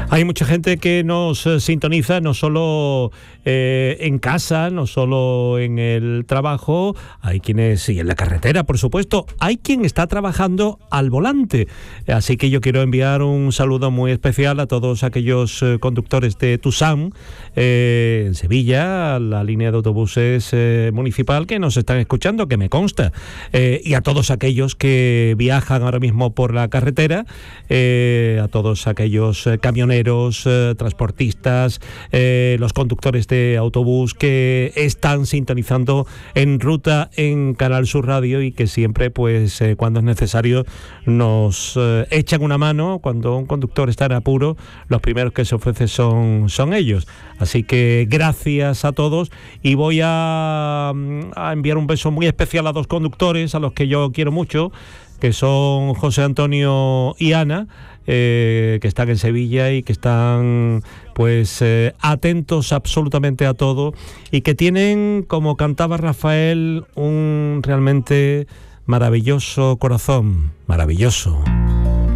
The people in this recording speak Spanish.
Hay mucha gente que nos sintoniza no solo en casa, no solo en el trabajo, hay quienes, y en la carretera, por supuesto, hay quien está trabajando al volante. Así que yo quiero enviar un saludo muy especial a todos aquellos conductores de Tusam, en Sevilla, la línea de autobuses municipal, que nos están escuchando, que me consta, y a todos aquellos que viajan ahora mismo por la carretera, a todos aquellos camioneros, transportistas, los conductores de autobús que están sintonizando en ruta en Canal Sur Radio y que siempre, pues, cuando es necesario, nos echan una mano. Cuando un conductor está en apuro, los primeros que se ofrecen son ellos. Así que gracias a todos, y voy a enviar un beso muy especial a dos conductores a los que yo quiero mucho, que son José Antonio y Ana, que están en Sevilla y que están, pues, atentos absolutamente a todo, y que tienen, como cantaba Rafael, un realmente maravilloso corazón, maravilloso.